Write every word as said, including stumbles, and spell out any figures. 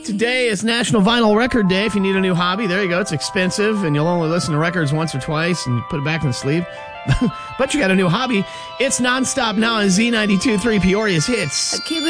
Today is National Vinyl Record Day. If you need a new hobby, there you go. It's expensive, and you'll only listen to records once or twice and put it back in the sleeve. But you got a new hobby. It's nonstop now on Z ninety-two point three Peoria's Hits.